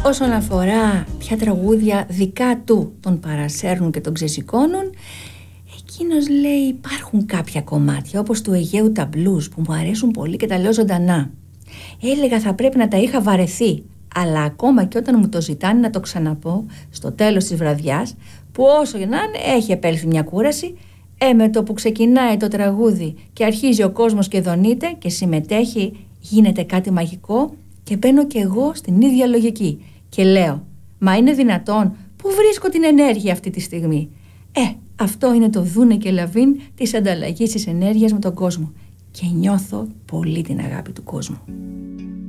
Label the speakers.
Speaker 1: Όσον αφορά ποια τραγούδια δικά του τον παρασέρνουν και τον ξεσηκώνουν, εκείνος λέει υπάρχουν κάποια κομμάτια όπως του Αιγαίου τα blues που μου αρέσουν πολύ και τα λέω ζωντανά. Έλεγα θα πρέπει να τα είχα βαρεθεί, αλλά ακόμα και όταν μου το ζητάνε να το ξαναπώ στο τέλος της βραδιάς, που όσο για να είναι έχει επέλθει μια κούραση, με το που ξεκινάει το τραγούδι και αρχίζει ο κόσμος και δονείται και συμμετέχει, γίνεται κάτι μαγικό και μπαίνω και εγώ στην ίδια λογική και λέω μα είναι δυνατόν, πού βρίσκω την ενέργεια αυτή τη στιγμή? Αυτό είναι το Δούνε και Λαβίν της ανταλλαγής της ενέργειας με τον κόσμο και νιώθω πολύ την αγάπη του κόσμου.